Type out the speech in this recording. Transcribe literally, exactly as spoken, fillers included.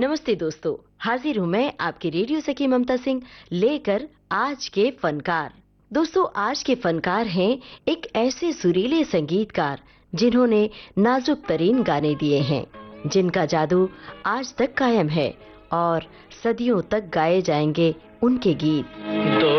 नमस्ते दोस्तों, हाजिर हूँ मैं आपकी रेडियो सखी ममता सिंह लेकर आज के फनकार। दोस्तों, आज के फनकार हैं एक ऐसे सुरीले संगीतकार जिन्होंने नाजुक तरीन गाने दिए हैं, जिनका जादू आज तक कायम है और सदियों तक गाए जाएंगे उनके गीत। दो